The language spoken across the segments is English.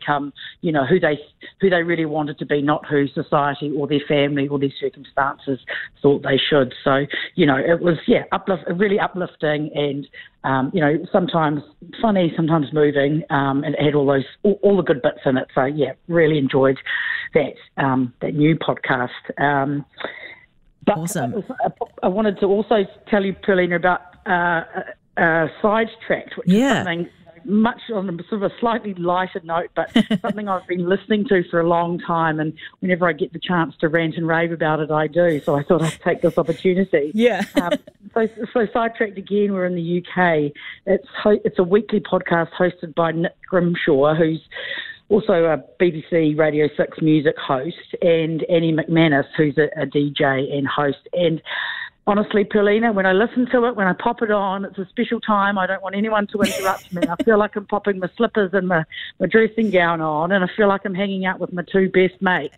become, who they really wanted to be, not who society or their family or their circumstances thought they should. So, it was, really uplifting and, sometimes funny, sometimes moving, and it had all the good bits in it. So, really enjoyed that new podcast. But awesome. I wanted to also tell you, Paulina, about Sidetracked, which is something much on a sort of a slightly lighter note, but something I've been listening to for a long time, and whenever I get the chance to rant and rave about it, I do. So I thought I'd take this opportunity. Yeah. So Sidetracked again, we're in the UK. It's a weekly podcast hosted by Nick Grimshaw, who's also a BBC Radio 6 music host, and Annie McManus, who's a DJ and host. And honestly, Paulina, when I listen to it, when I pop it on, it's a special time. I don't want anyone to interrupt me. I feel like I'm popping my slippers and my dressing gown on, and I feel like I'm hanging out with my two best mates.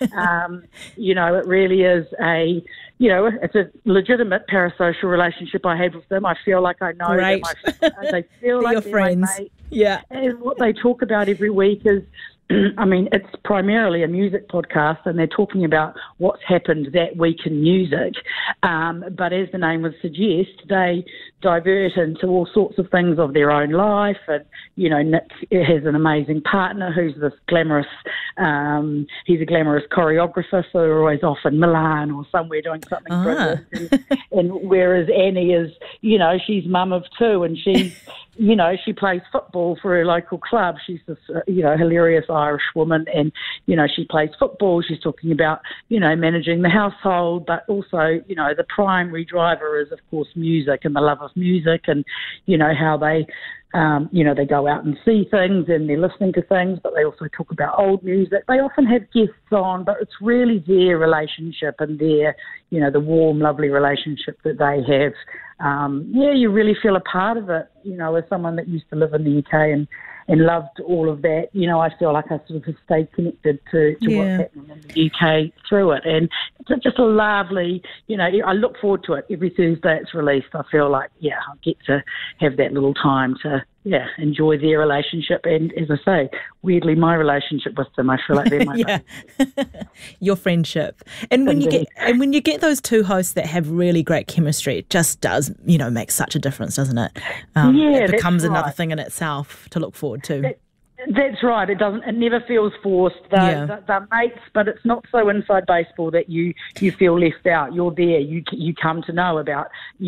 It really is it's a legitimate parasocial relationship I have with them. I feel like I know them. They feel like your friends. My mates. Yeah. And what they talk about every week is, it's primarily a music podcast, and they're talking about what's happened that week in music. But as the name would suggest, they divert into all sorts of things of their own life. And, Nick has an amazing partner who's this glamorous, he's a glamorous choreographer, so they're always off in Milan or somewhere doing something brilliant. And whereas Annie is, she's mum of two, and she's, she plays football for her local club. She's this, hilarious Irish woman, and, she plays football. She's talking about, managing the household, but also, the primary driver is, of course, music and the love of music, and, how they, they go out and see things and they're listening to things, but they also talk about old music. They often have guests on, but it's really their relationship and their, the warm, lovely relationship that they have. You really feel a part of it, as someone that used to live in the UK and loved all of that. I feel like I sort of have stayed connected to what's happening in the UK through it. And it's just a lovely, I look forward to it. Every Thursday it's released. I feel like, I'll get to have that little time to, enjoy their relationship. And as I say, weirdly, my relationship with them, I feel like they're my your friendship. And when you get those two hosts that have really great chemistry, it just does, make such a difference, doesn't it? It becomes another thing in itself to look forward to. That's right. It doesn't. It never feels forced. They're mates, but it's not so inside baseball that you feel left out. You're there. You come to know about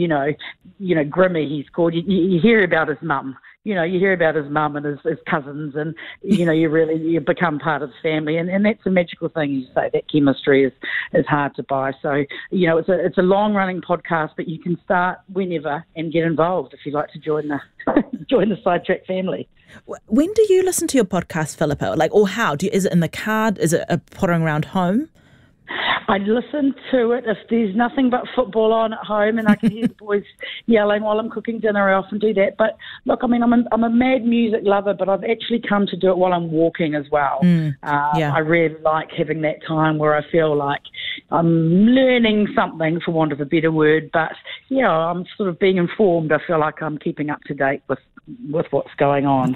Grimmy. He's called. You hear about his mum. You hear about his mum and his cousins, and you become part of the family, and that's a magical thing. You say that chemistry is hard to buy. So it's a long running podcast, but you can start whenever and get involved if you'd like to join the Sidetrack family. When do you listen to your podcast, Philippa? Or how? Is it in the car? Is it pottering around home? I listen to it if there's nothing but football on at home and I can hear the boys yelling while I'm cooking dinner. I often do that. But look, I'm a mad music lover, but I've actually come to do it while I'm walking as well. I really like having that time where I feel like I'm learning something, for want of a better word. But I'm sort of being informed. I feel like I'm keeping up to date with what's going on.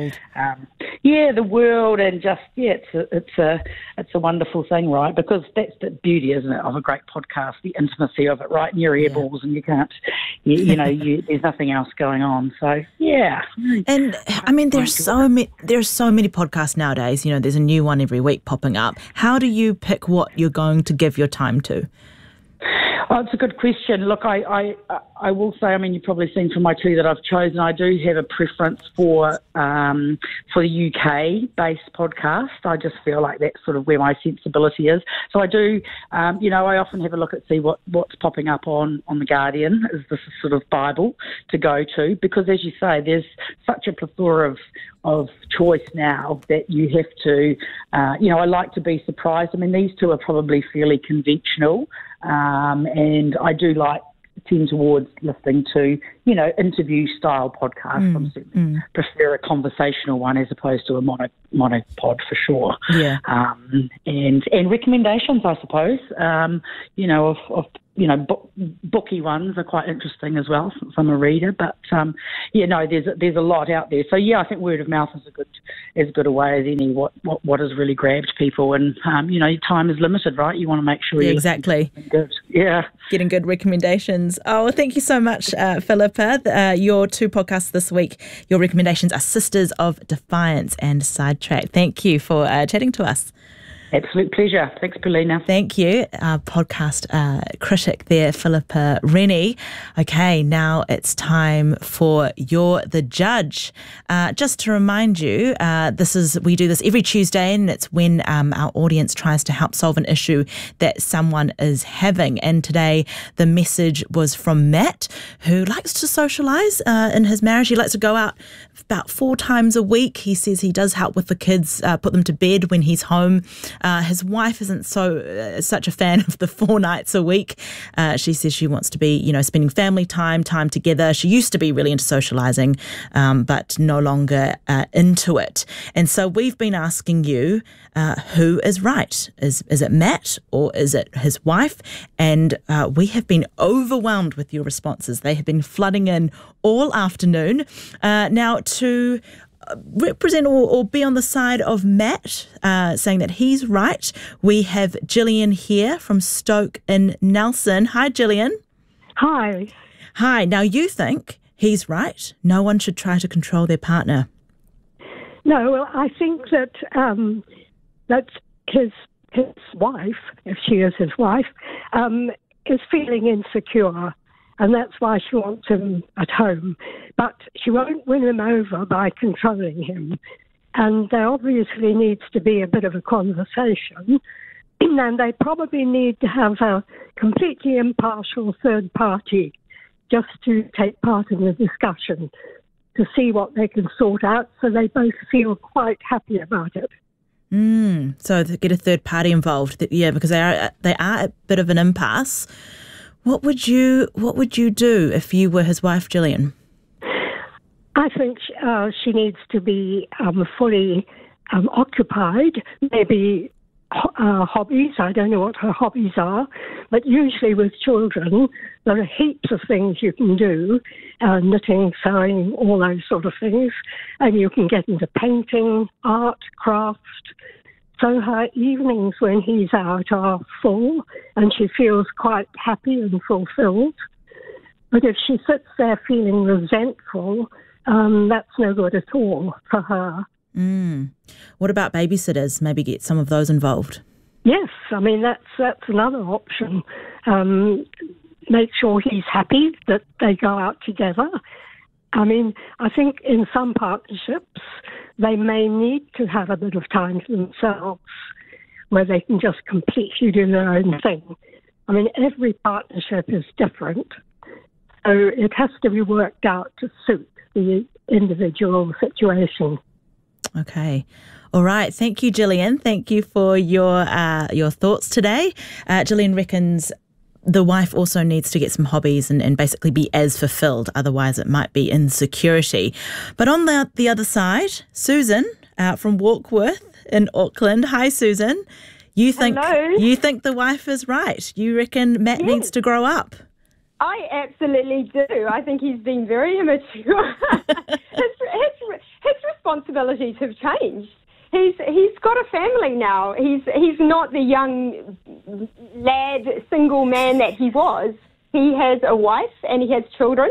The world, and just it's a wonderful thing, right? Because that's the beauty, isn't it, of a great podcast, the intimacy of it, right in your earballs, and you can't, there's nothing else going on. So and there's so many podcasts nowadays. There's a new one every week popping up. How do you pick what you're going to give your time to? Oh, it's a good question. Look, I will say, you've probably seen from my two that I've chosen, I do have a preference for the UK-based podcast. I just feel like that's sort of where my sensibility is. So I do, I often have a look at see what's popping up on The Guardian as the sort of Bible to go to, because as you say, there's such a plethora of choice now that you have to, I like to be surprised. These two are probably fairly conventional. And I do tend towards listening to, interview style podcasts. I certainly prefer a conversational one as opposed to a monopod for sure. Yeah. And recommendations, I suppose, of booky ones are quite interesting as well, since I'm a reader. But there's a lot out there. So I think word of mouth is as good a way as any. What has really grabbed people, and time is limited, right? You want to make sure exactly good. Yeah, getting good recommendations. Oh, thank you so much, Philippa. Your 2 podcasts this week. Your recommendations are Sisters of Defiance and Sidetrack. Thank you for chatting to us. Absolute pleasure. Thanks, Paulina. Thank you. Our podcast critic there, Philippa Rennie. Okay, now it's time for You're the Judge. Just to remind you, we do this every Tuesday, and it's when our audience tries to help solve an issue that someone is having. And today the message was from Matt, who likes to socialise in his marriage. He likes to go out about 4 times a week. He says he does help with the kids, put them to bed when he's home. His wife isn't such a fan of the 4 nights a week. She says she wants to be, spending family time together. She used to be really into socialising, but no longer into it. And so we've been asking you, who is right? Is it Matt or is it his wife? And we have been overwhelmed with your responses. They have been flooding in all afternoon. Now, to represent or be on the side of Matt, saying that he's right, we have Gillian here from Stoke in Nelson. Hi, Gillian. Hi. Hi. Now, you think he's right. No one should try to control their partner. No, well, I think that that his wife, if she is his wife, is feeling insecure. And that's why she wants him at home. But she won't win him over by controlling him. And there obviously needs to be a bit of a conversation. And they probably need to have a completely impartial third party just to take part in the discussion to see what they can sort out so they both feel quite happy about it. So to get a third party involved, because they are a bit of an impasse. What would you do if you were his wife, Gillian? I think she needs to be fully occupied. Maybe hobbies. I don't know what her hobbies are, but usually with children, there are heaps of things you can do, knitting, sewing, all those sort of things, and you can get into painting, art, craft. So her evenings when he's out are full and she feels quite happy and fulfilled. But if she sits there feeling resentful, that's no good at all for her. What about babysitters? Maybe get some of those involved. Yes, I mean, that's another option. Make sure he's happy that they go out together. I mean, I think in some partnerships, they may need to have a bit of time to themselves where they can just completely do their own thing. I mean, every partnership is different, so it has to be worked out to suit the individual situation. Okay. All right. Thank you, Gillian. Thank you for your thoughts today. Gillian reckons the wife also needs to get some hobbies and basically be as fulfilled. Otherwise, it might be insecurity. But on the other side, Susan from Warkworth in Auckland. Hi, Susan. You think the wife is right. You reckon Matt needs to grow up. I absolutely do. I think he's been very immature. His responsibilities have changed. He's got a family now. He's not the young lad, single man that he was. He has a wife and he has children.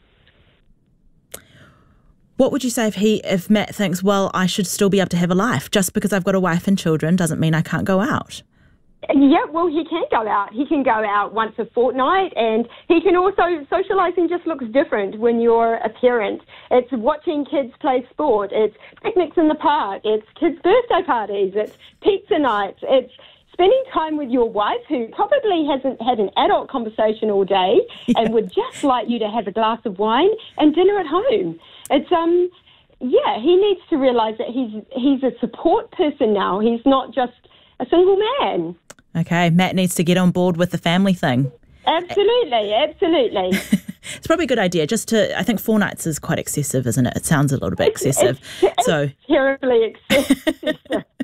What would you say if Matt thinks, well, I should still be able to have a life? Just because I've got a wife and children doesn't mean I can't go out. Yeah, well, he can go out. He can go out once a fortnight, and he can also, socialising just looks different when you're a parent. It's watching kids play sport. It's picnics in the park. It's kids' birthday parties. It's pizza nights. It's spending time with your wife, who probably hasn't had an adult conversation all day and would just like you to have a glass of wine and dinner at home. It's, he needs to realise that he's a support person now. He's not just a single man. Okay, Matt needs to get on board with the family thing. Absolutely. It's probably a good idea. I think 4 nights is quite excessive, isn't it? It sounds a little bit excessive. It's terribly excessive.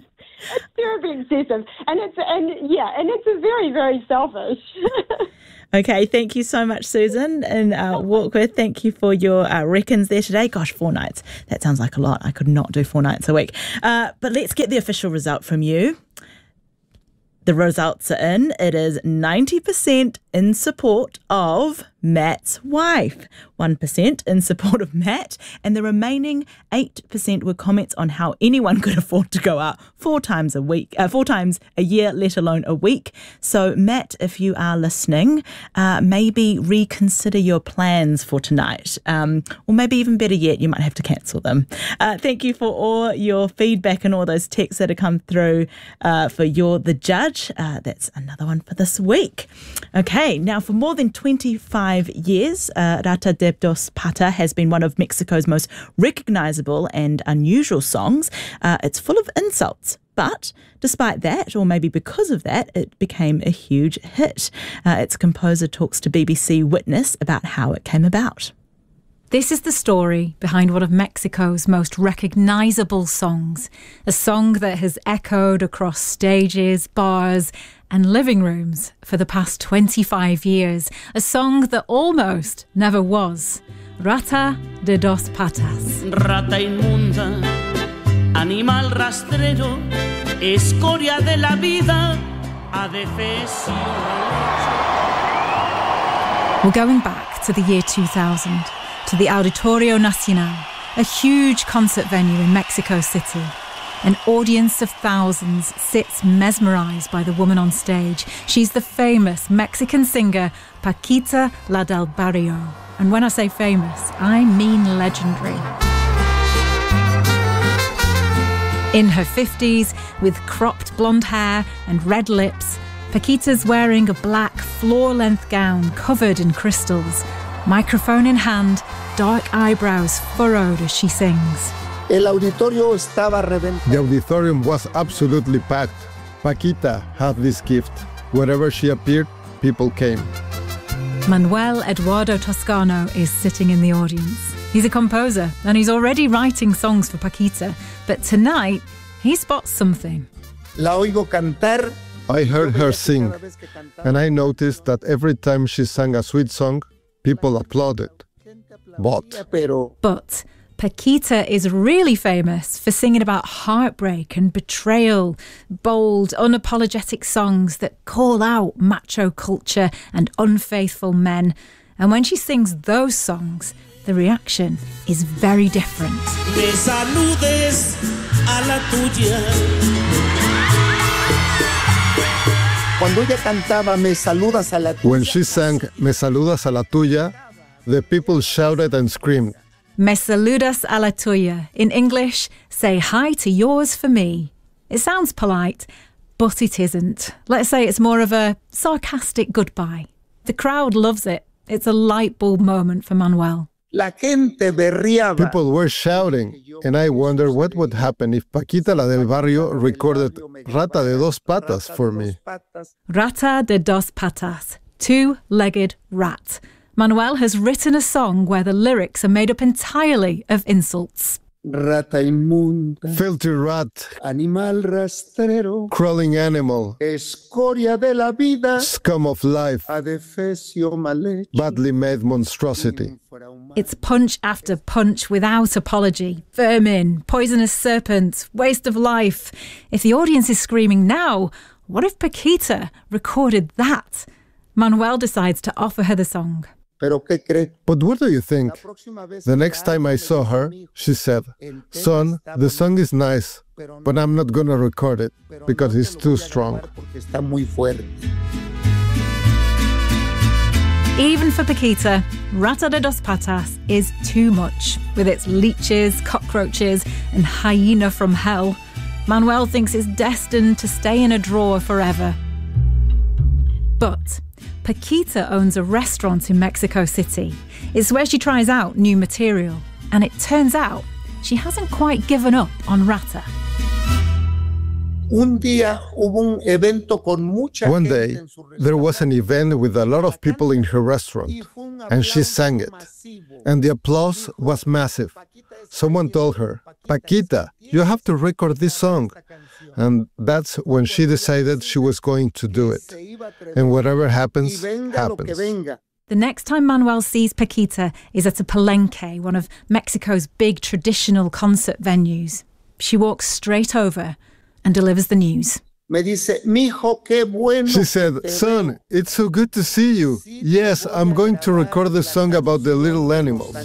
It's terribly excessive, and it's very, very selfish. Okay, thank you so much, Susan. And Warkworth, thank you for your reckons there today. Gosh, 4 nights. That sounds like a lot. I could not do 4 nights a week. But let's get the official result from you. The results are in. It is 90% in support of Matt's wife, 1% in support of Matt, and the remaining 8% were comments on how anyone could afford to go out 4 times a year, let alone a week. So, Matt, if you are listening, maybe reconsider your plans for tonight, or maybe even better yet, you might have to cancel them. Thank you for all your feedback and all those texts that have come through for You're the Judge. That's another one for this week. Okay, now for more than 25 years, Rata de dos Patas has been one of Mexico's most recognisable and unusual songs. It's full of insults, but despite that, or maybe because of that, it became a huge hit. Its composer talks to BBC Witness about how it came about. This is the story behind one of Mexico's most recognisable songs, a song that has echoed across stages, bars and living rooms for the past 25 years, a song that almost never was. Rata de dos Patas. Rata inmunda, animal rastrero, escoria de la vida, adefesio. We're going back to the year 2000. To the Auditorio Nacional, a huge concert venue in Mexico City. An audience of thousands sits mesmerised by the woman on stage. She's the famous Mexican singer Paquita La del Barrio. And when I say famous, I mean legendary. In her 50s, with cropped blonde hair and red lips, Paquita's wearing a black floor-length gown covered in crystals. Microphone in hand, dark eyebrows furrowed as she sings. The auditorium was absolutely packed. Paquita had this gift. Wherever she appeared, people came. Manuel Eduardo Toscano is sitting in the audience. He's a composer and he's already writing songs for Paquita. But tonight, he spots something. I heard her sing, and I noticed that every time she sang a sweet song, people applauded. But Paquita is really famous for singing about heartbreak and betrayal, bold, unapologetic songs that call out macho culture and unfaithful men. And when she sings those songs, the reaction is very different. Me saludes a la tuya. When she sang Me saludas a la tuya, the people shouted and screamed. Me saludas a la tuya. In English, say hi to yours for me. It sounds polite, but it isn't. Let's say it's more of a sarcastic goodbye. The crowd loves it. It's a light bulb moment for Manuel. People were shouting, and I wondered what would happen if Paquita La del Barrio recorded Rata de dos Patas for me. Rata de dos Patas, two-legged rat. Manuel has written a song where the lyrics are made up entirely of insults. Rata inmunda, filthy rat, animal rastrero, crawling animal, escoria de la vida, scum of life, adefesio mal hecho, badly made monstrosity. It's punch after punch without apology. Vermin, poisonous serpent, waste of life. If the audience is screaming now, what if Paquita recorded that? Manuel decides to offer her the song. But what do you think? The next time I saw her, she said, "Son, the song is nice, but I'm not going to record it because it's too strong." Even for Paquita, Rata de dos Patas is too much. With its leeches, cockroaches and hyena from hell, Manuel thinks it's destined to stay in a drawer forever. But Paquita owns a restaurant in Mexico City. It's where she tries out new material. And it turns out she hasn't quite given up on Rata. One day, there was an event with a lot of people in her restaurant, and she sang it. And the applause was massive. Someone told her, "Paquita, you have to record this song." And that's when she decided she was going to do it. And whatever happens, happens. The next time Manuel sees Paquita is at a palenque, one of Mexico's big traditional concert venues. She walks straight over and delivers the news. She said, "Son, it's so good to see you. Yes, I'm going to record the song about the little animals."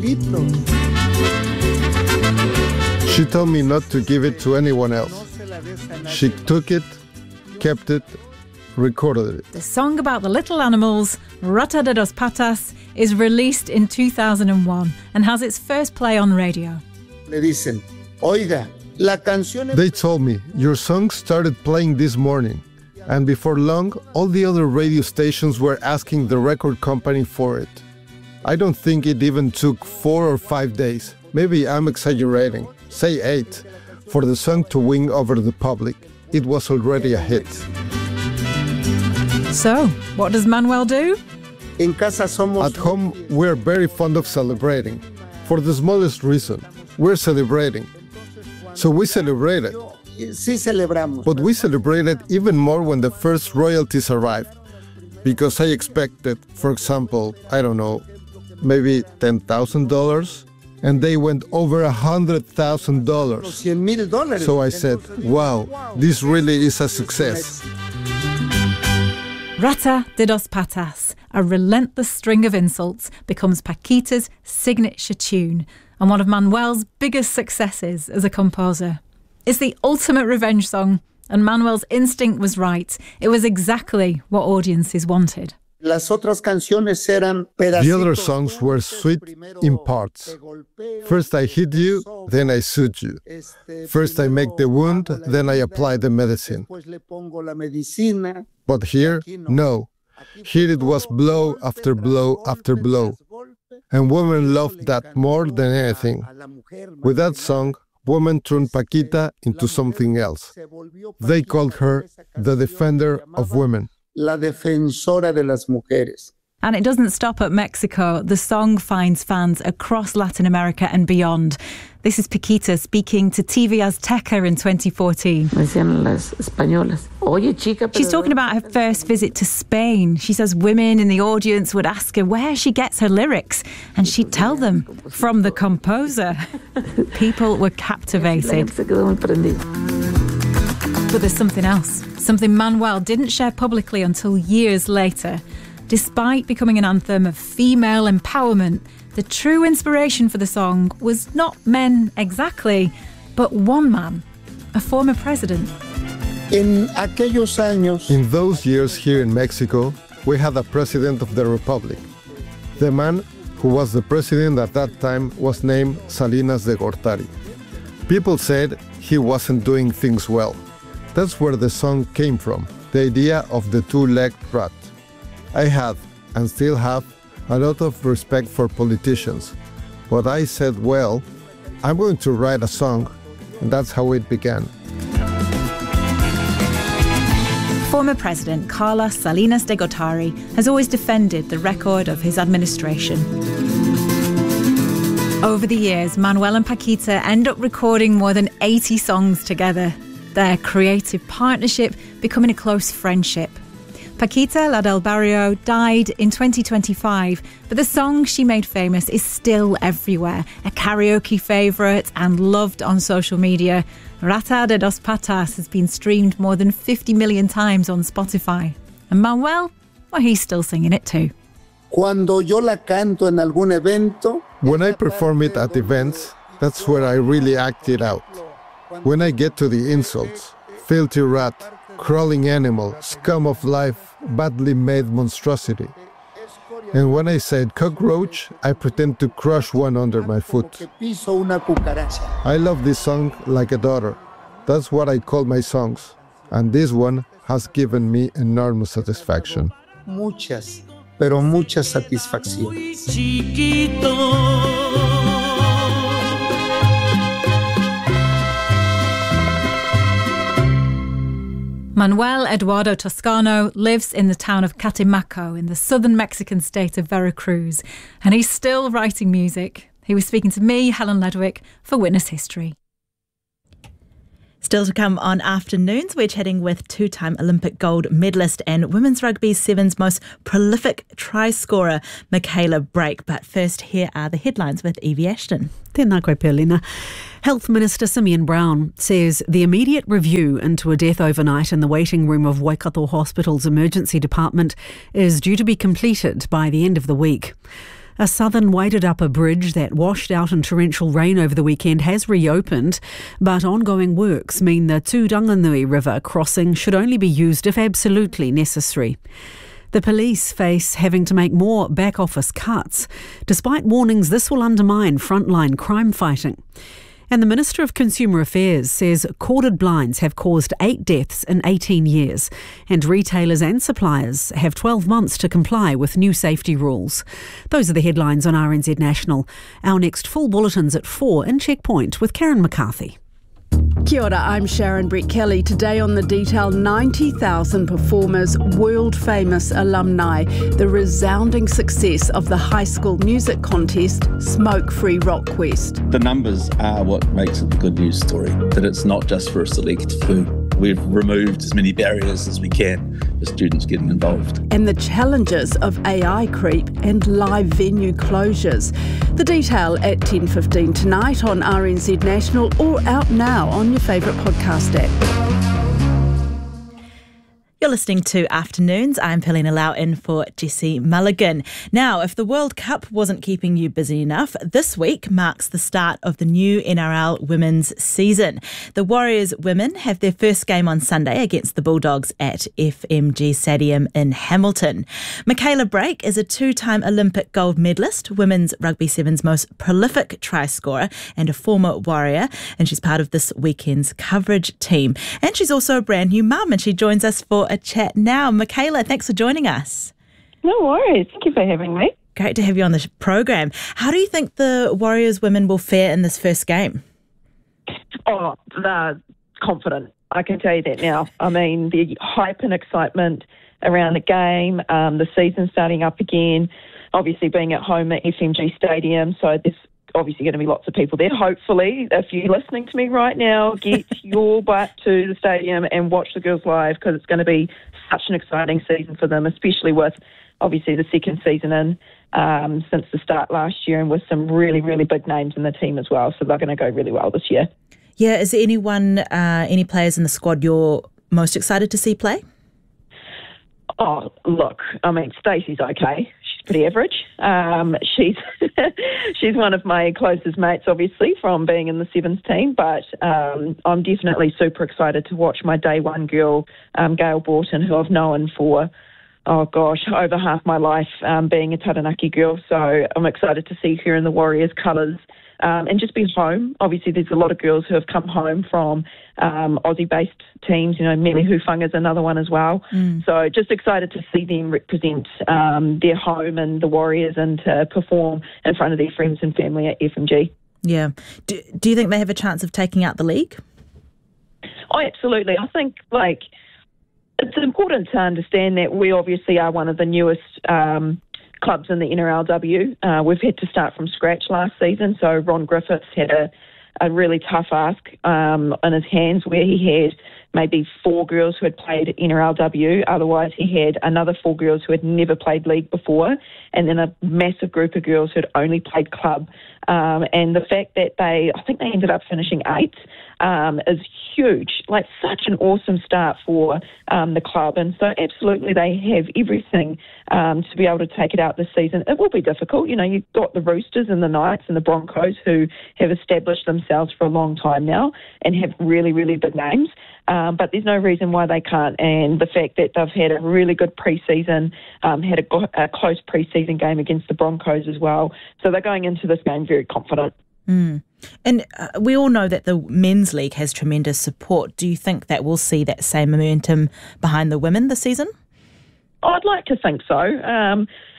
She told me not to give it to anyone else. She took it, kept it, recorded it. The song about the little animals, Rata de dos Patas, is released in 2001 and has its first play on radio. They told me, "Your song started playing this morning." And before long, all the other radio stations were asking the record company for it. I don't think it even took 4 or 5 days. Maybe I'm exaggerating. Say 8. For the song to win over the public, it was already a hit. So, what does Manuel do? At home, we're very fond of celebrating. For the smallest reason, we're celebrating. So we celebrated. But we celebrated even more when the first royalties arrived. Because I expected, for example, I don't know, maybe $10,000. And they went over $100,000. So I said, wow, this really is a success. Rata de dos Patas, a relentless string of insults, becomes Paquita's signature tune and one of Manuel's biggest successes as a composer. It's the ultimate revenge song, and Manuel's instinct was right. It was exactly what audiences wanted. The other songs were sweet in parts. First I hit you, then I soothe you. First I make the wound, then I apply the medicine. But here, no. Here it was blow after blow after blow. And women loved that more than anything. With that song, women turned Paquita into something else. They called her the defender of women. La defensora de las mujeres. And it doesn't stop at Mexico. The song finds fans across Latin America and beyond. This is Paquita speaking to TV Azteca in 2014. She's talking about her first visit to Spain. She says women in the audience would ask her where she gets her lyrics, and she'd tell them, from the composer. People were captivated. But there's something else, something Manuel didn't share publicly until years later. Despite becoming an anthem of female empowerment, the true inspiration for the song was not men exactly, but one man, a former president. In those years here in Mexico, we had a president of the republic. The man who was the president at that time was named Salinas de Gortari. People said he wasn't doing things well. That's where the song came from, the idea of the two-legged rat. I had, and still have, a lot of respect for politicians. But I said, well, I'm going to write a song, and that's how it began. Former President Carlos Salinas de Gortari has always defended the record of his administration. Over the years, Manuel and Paquita end up recording more than 80 songs together. Their creative partnership becoming a close friendship. Paquita, La del Barrio, died in 2025, but the song she made famous is still everywhere, a karaoke favourite and loved on social media. Rata de dos Patas has been streamed more than 50 million times on Spotify. And Manuel, well, he's still singing it too. When I perform it at events, that's where I really act it out. When I get to the insults, filthy rat, crawling animal, scum of life, badly made monstrosity. And when I said cockroach, I pretend to crush one under my foot. I love this song like a daughter. That's what I call my songs. And this one has given me enormous satisfaction. Muchas, pero muchas satisfacciones. Manuel Eduardo Toscano lives in the town of Catemaco in the southern Mexican state of Veracruz, and he's still writing music. He was speaking to me, Helen Ledwick, for Witness History. Still to come on Afternoons, we're chatting with two-time Olympic gold medalist and Women's Rugby Sevens most prolific try scorer, Michaela Brake. But first, here are the headlines with Evie Ashton. Tēnā koe Perlina. Health Minister Simeon Brown says the immediate review into a death overnight in the waiting room of Waikato Hospital's emergency department is due to be completed by the end of the week. A southern Wairarapa bridge that washed out in torrential rain over the weekend has reopened, but ongoing works mean the Tūranganui River crossing should only be used if absolutely necessary. The police face having to make more back office cuts, despite warnings this will undermine frontline crime fighting. And the Minister of Consumer Affairs says corded blinds have caused 8 deaths in 18 years, and retailers and suppliers have 12 months to comply with new safety rules. Those are the headlines on RNZ National. Our next full bulletin's at 4 in Checkpoint with Karen McCarthy. Kia ora, I'm Sharon Brett Kelly. Today on The Detail, 90,000 performers, world-famous alumni, the resounding success of the high school music contest, Smoke Free Rock Quest. The numbers are what makes it the good news story, that it's not just for a select few. We've removed as many barriers as we can for students getting involved. And the challenges of AI creep and live venue closures. The Detail at 10:15 tonight on RNZ National or out now on your favourite podcast app. You're listening to Afternoons. I'm Pelina Lau in for Jessie Mulligan. Now, if the World Cup wasn't keeping you busy enough, this week marks the start of the new NRL women's season. The Warriors women have their first game on Sunday against the Bulldogs at FMG Stadium in Hamilton. Michaela Brake is a 2-time Olympic gold medalist, Women's Rugby Sevens most prolific try scorer and a former Warrior, and she's part of this weekend's coverage team. And she's also a brand new mum, and she joins us for a chat now. Michaela, thanks for joining us. No worries. Thank you for having me. Great to have you on the program. How do you think the Warriors women will fare in this first game? Oh, they're confident. I can tell you that now. I mean, the hype and excitement around the game, the season starting up again, obviously being at home at FMG Stadium, so there's obviously going to be lots of people there. Hopefully, if you're listening to me right now, get your butt to the stadium and watch the girls live, because it's going to be such an exciting season for them, especially with obviously the second season in since the start last year, and with some really, really big names in the team as well. So they're going to go really well this year. Yeah, is there anyone, any players in the squad you're most excited to see play? Oh, look, I mean, Stacey's okay. She's pretty average. She's one of my closest mates, obviously, from being in the Sevens team, but I'm definitely super excited to watch my day one girl, Gail Borton, who I've known for, over half my life, being a Taranaki girl. So I'm excited to see her in the Warriors colours. And just be home. Obviously, there's a lot of girls who have come home from Aussie-based teams. You know, Mele Hufanga's another one as well. So just excited to see them represent their home and the Warriors, and to perform in front of their friends and family at FMG. Yeah. Do you think they have a chance of taking out the league? Oh, absolutely. I think, it's important to understand that we obviously are one of the newest clubs in the NRLW. We've had to start from scratch last season, so Ron Griffiths had a really tough ask in his hands, where he had maybe 4 girls who had played NRLW. Otherwise, he had another 4 girls who had never played league before, and then a massive group of girls who had only played club. And the fact that I think they ended up finishing 8th, is huge. Such an awesome start for the club. And so absolutely they have everything to be able to take it out this season. It will be difficult. You know, you've got the Roosters and the Knights and the Broncos, who have established themselves for a long time now and have really, really big names. But there's no reason why they can't. And the fact that they've had a really good pre-season, had a close pre-season game against the Broncos as well. So they're going into this game very confident. And we all know that the men's league has tremendous support. Do you think that we'll see that same momentum behind the women this season? I'd like to think so.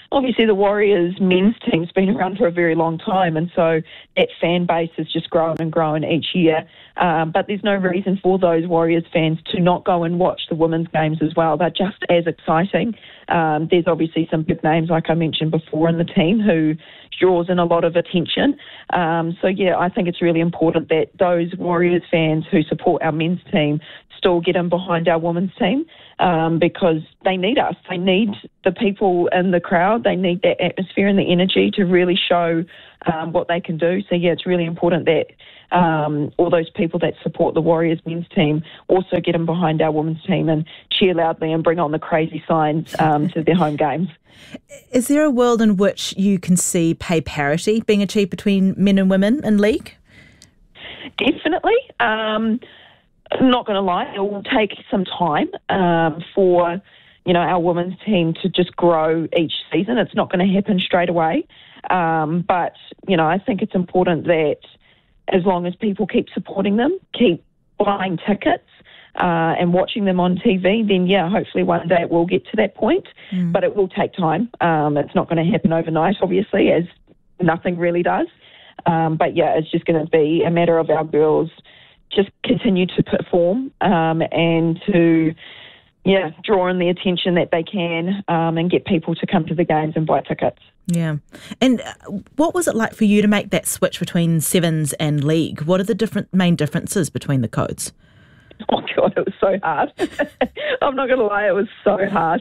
obviously the Warriors men's team's been around for a very long time, and so that fan base has just grown and grown each year. But there's no reason for those Warriors fans to not go and watch the women's games as well. They're just as exciting. There's obviously some big names, like I mentioned before, in the team who draws in a lot of attention. I think it's really important that those Warriors fans who support our men's team still get in behind our women's team, because they need us. They need the people in the crowd. They need that atmosphere and the energy to really show what they can do. So, it's really important that all those people that support the Warriors men's team also get in behind our women's team and cheer loudly and bring on the crazy signs to their home games. Is there a world in which you can see pay parity being achieved between men and women in league? Definitely. I'm not going to lie, it will take some time for our women's team to just grow each season. It's not going to happen straight away. But I think it's important that as long as people keep supporting them, keep buying tickets and watching them on TV, then, hopefully one day it will get to that point. But it will take time. It's not going to happen overnight, obviously, as nothing really does. It's just going to be a matter of our girls just continue to perform and to draw in the attention that they can and get people to come to the games and buy tickets. Yeah. And what was it like for you to make that switch between Sevens and League? What are the main differences between the codes? Oh, God, it was so hard. I'm not going to lie, it was so hard.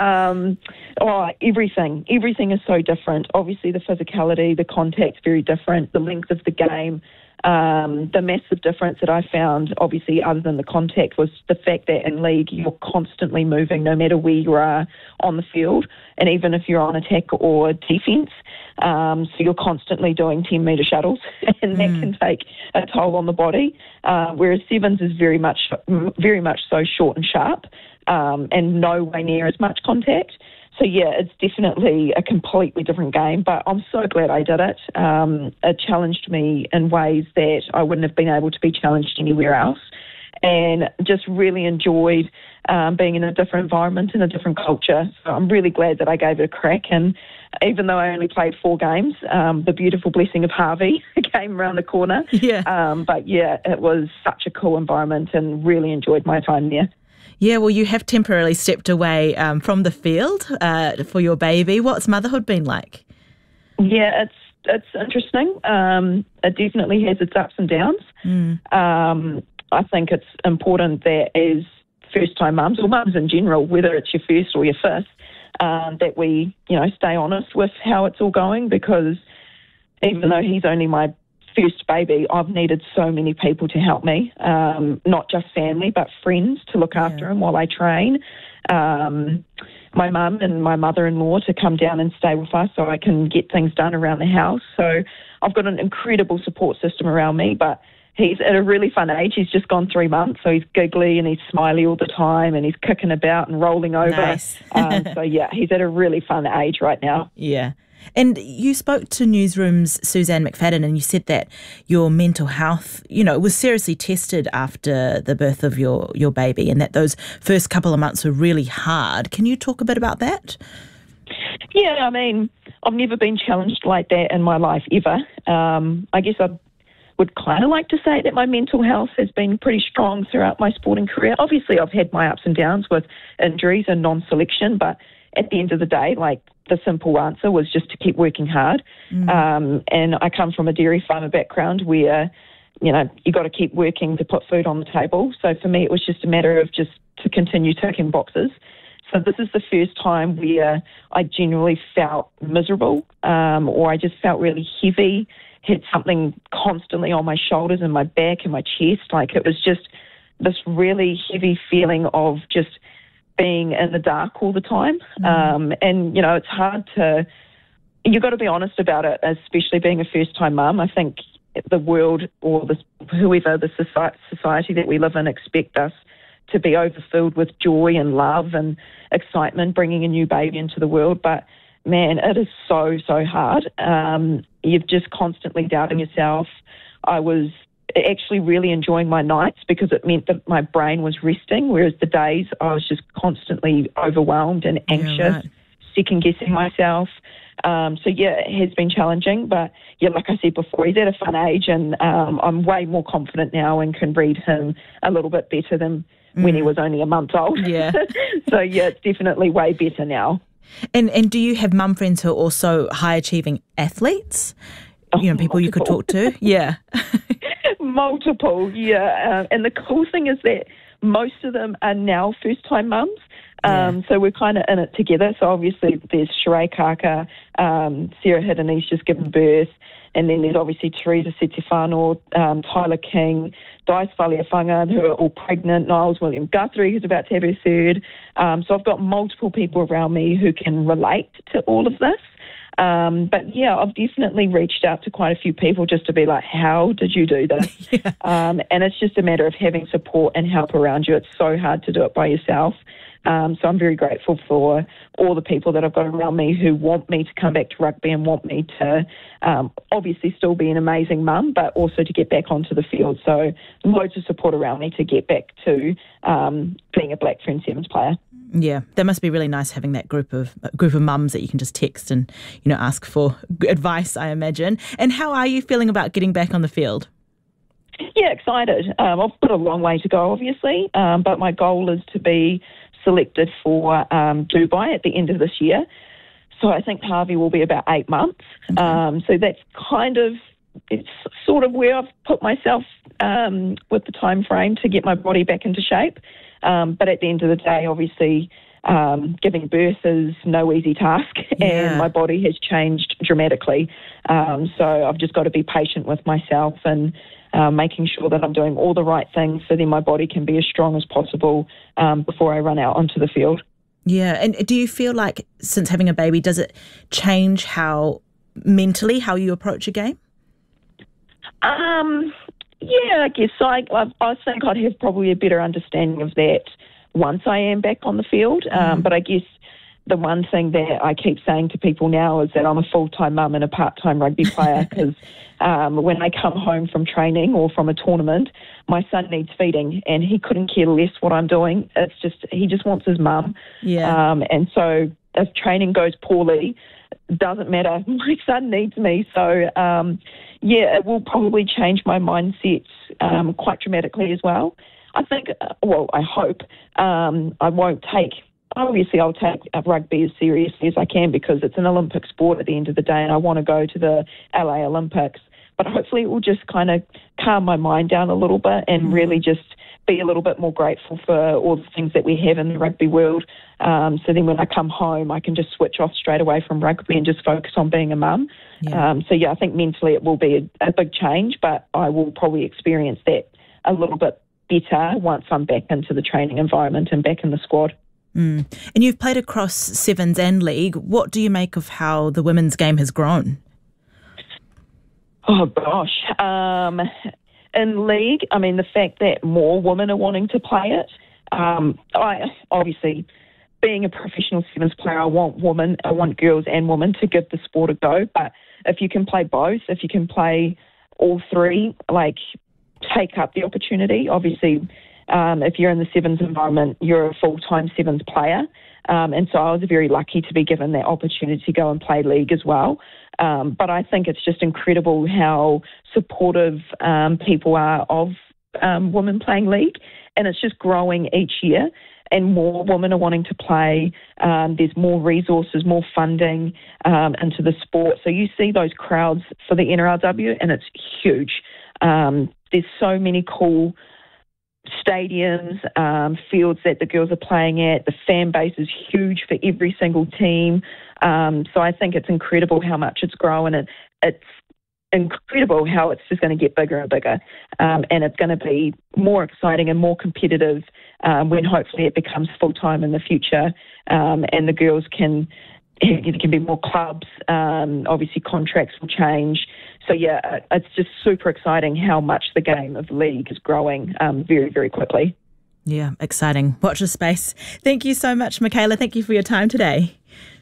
Everything is so different. Obviously, the physicality, the contact's very different, the length of the game. The massive difference that I found, obviously, other than the contact, was the fact that in league you're constantly moving no matter where you are on the field, and even if you're on attack or defence. So you're constantly doing 10-metre shuttles, and that can take a toll on the body, whereas Sevens is very much so short and sharp and no way near as much contact. So, it's definitely a completely different game, but I'm so glad I did it. It challenged me in ways that I wouldn't have been able to be challenged anywhere else, and just really enjoyed being in a different environment and a different culture. So I'm really glad that I gave it a crack, and even though I only played 4 games, the beautiful blessing of Harvey came around the corner. It was such a cool environment and really enjoyed my time there. Yeah, well, you have temporarily stepped away from the field for your baby. What's motherhood been like? Yeah, it's interesting. It definitely has its ups and downs. I think it's important that as first-time mums, or mums in general, whether it's your first or your fifth, that we, stay honest with how it's all going, because even though he's only my first baby, I've needed so many people to help me, not just family, but friends to look after him while I train. My mum and my mother-in-law to come down and stay with us so I can get things done around the house. So I've got an incredible support system around me, but he's at a really fun age. He's just gone 3 months, so he's giggly and he's smiley all the time and he's kicking about and rolling over. Nice. He's at a really fun age right now. Yeah. And you spoke to Newsroom's Suzanne McFadden, and you said that your mental health, was seriously tested after the birth of your baby, and that those first couple of months were really hard. Can you talk a bit about that? Yeah, I mean, I've never been challenged like that in my life ever. I guess I would kind of like to say that my mental health has been pretty strong throughout my sporting career. Obviously, I've had my ups and downs with injuries and non-selection, but at the end of the day, the simple answer was just to keep working hard. And I come from a dairy farmer background where, you got to keep working to put food on the table. So for me, it was just a matter of just to continue ticking boxes. So this is the first time where I genuinely felt miserable, or I just felt really heavy, had something constantly on my shoulders and my back and my chest. It was just this really heavy feeling of just being in the dark all the time. And, it's hard you've got to be honest about it, especially being a first-time mum. I think the world or the society that we live in expect us to be overfilled with joy and love and excitement, bringing a new baby into the world. But, man, it is so, so hard. You're just constantly doubting yourself. I was actually really enjoying my nights because it meant that my brain was resting, whereas the days I was just constantly overwhelmed and anxious, second-guessing myself. It has been challenging, but like I said before, he's at a fun age, and I'm way more confident now and can read him a little bit better than when he was only a month old. Yeah. It's definitely way better now. And do you have mum friends who are also high-achieving athletes? People you could talk to? Yeah. Multiple, yeah. And the cool thing is that most of them are now first-time mums. So we're kind of in it together. So obviously there's Sheree Kaka, Sarah Hiddeney's just given birth, and then there's obviously Teresa Setefano, Tyler King, Dice Faliafunga, who are all pregnant, Niles William Guthrie, who's about to have her third. So I've got multiple people around me who can relate to all of this. I've definitely reached out to quite a few people just to be like, how did you do this? And it's just a matter of having support and help around you. It's so hard to do it by yourself. So I'm very grateful for all the people that I've got around me who want me to come back to rugby and want me to obviously still be an amazing mum, but also to get back onto the field. So loads of support around me to get back to being a Black Fern Sevens player. Yeah, that must be really nice having that group of mums that you can just text and ask for advice, I imagine. And how are you feeling about getting back on the field? Yeah, excited. I've got a long way to go, obviously, but my goal is to be selected for Dubai at the end of this year. So I think Harvey will be about 8 months. Okay. So that's it's sort of where I've put myself with the time frame to get my body back into shape. But at the end of the day, obviously, giving birth is no easy task, and my body has changed dramatically. So I've just got to be patient with myself and making sure that I'm doing all the right things so then my body can be as strong as possible before I run out onto the field. Yeah, and do you feel like since having a baby, does it change how you approach a game? Yeah, I guess so. I think I'd have probably a better understanding of that once I am back on the field. But I guess the one thing that I keep saying to people now is that I'm a full-time mum and a part-time rugby player because when I come home from training or from a tournament, my son needs feeding and he couldn't care less what I'm doing. He just wants his mum. Yeah. And so if training goes poorly, it doesn't matter. My son needs me. So, it will probably change my mindset quite dramatically as well. I think, I hope I won't take... Obviously, I'll take rugby as seriously as I can because it's an Olympic sport at the end of the day and I want to go to the LA Olympics. But hopefully it will just kind of calm my mind down a little bit and really just be a little bit more grateful for all the things that we have in the rugby world. So then when I come home, I can just switch off straight away from rugby and just focus on being a mum. Yeah. I think mentally it will be a big change, but I will probably experience that a little bit better once I'm back into the training environment and back in the squad. And you've played across Sevens and League. What do you make of how the women's game has grown? Oh, gosh. In League, the fact that more women are wanting to play it, obviously, being a professional Sevens player, I want girls and women to give the sport a go. But if you can play both, if you can play all three, take up the opportunity. Obviously, if you're in the Sevens environment, you're a full-time Sevens player. And so I was very lucky to be given that opportunity to go and play League as well. But I think it's just incredible how supportive people are of women playing League. And it's just growing each year. And more women are wanting to play. There's more resources, more funding into the sport. So you see those crowds for the NRLW, and it's huge. There's so many cool stadiums, fields that the girls are playing at. The fan base is huge for every single team. So I think it's incredible how much it's grown, and it's incredible how it's just going to get bigger and bigger. And it's going to be more exciting and more competitive when hopefully it becomes full-time in the future, and the girls there can be more clubs. Obviously, contracts will change. So, it's just super exciting how much the game of League is growing very, very quickly. Yeah, exciting. Watch this space. Thank you so much, Michaela. Thank you for your time today.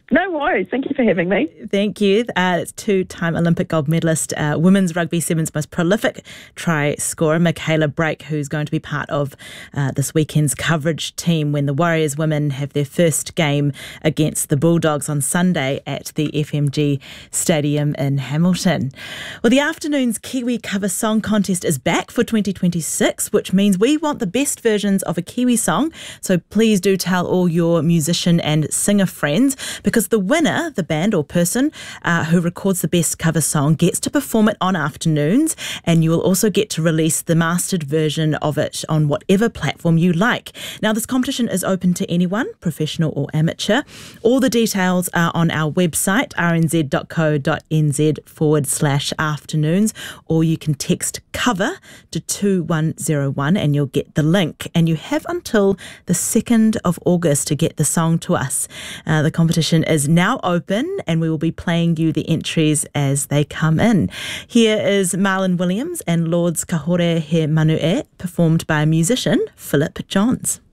No worries. Thank you for having me. Thank you. It's two-time Olympic gold medalist, women's rugby sevens most prolific try scorer, Michaela Brake, who's going to be part of this weekend's coverage team when the Warriors women have their first game against the Bulldogs on Sunday at the FMG Stadium in Hamilton. Well, the afternoon's Kiwi Cover Song Contest is back for 2026, which means we want the best versions of a Kiwi song. So please do tell all your musician and singer friends, because the winner, the band or person who records the best cover song, gets to perform it on afternoons, and you will also get to release the mastered version of it on whatever platform you like. Now, this competition is open to anyone, professional or amateur. All the details are on our website, rnz.co.nz/afternoons, or you can text COVER to 2101 and you'll get the link. And you have until the 2nd of August to get the song to us. The competition is now open and we will be playing you the entries as they come in. Here is Marlon Williams and Lord's Ka Hore He Manu E, performed by musician Philip Johns.